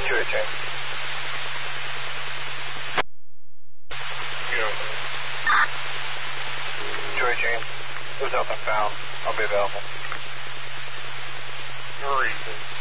218. Yeah. 218. There's nothing found. I'll be available. Hurry.